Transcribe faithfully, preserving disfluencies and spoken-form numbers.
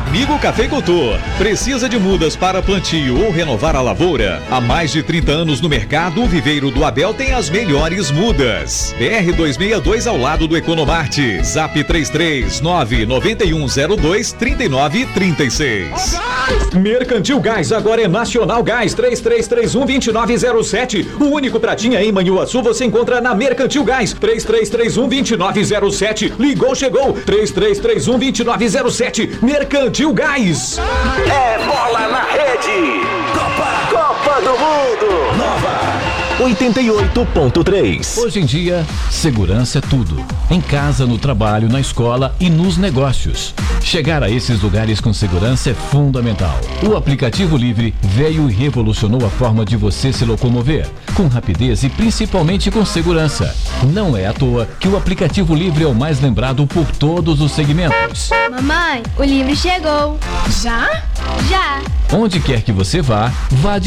Amigo cafeicultor, precisa de mudas para plantio ou renovar a lavoura? Há mais de trinta anos no mercado, o Viveiro do Abel tem as melhores mudas. B R duzentos e sessenta e dois ao lado do Economarte. Zap três três nove nove um zero dois três nove três seis. Mercantil Gás, agora é Nacional Gás, três três três um, dois nove zero sete. O único pratinha em Manhuaçu você encontra na Mercantil Gás, três três três um, dois nove zero sete. Ligou, chegou, três três três um, dois nove zero sete. Mercantil Gás. É bola na rede. Copa, Copa do Mundo. Nova oitenta e oito ponto três. Hoje em dia, segurança é tudo. Em casa, no trabalho, na escola e nos negócios. Chegar a esses lugares com segurança é fundamental. O aplicativo Livre veio e revolucionou a forma de você se locomover, com rapidez e principalmente com segurança. Não é à toa que o aplicativo Livre é o mais lembrado por todos os segmentos. Mamãe, o Livre chegou. Já? Já. Onde quer que você vá, vá de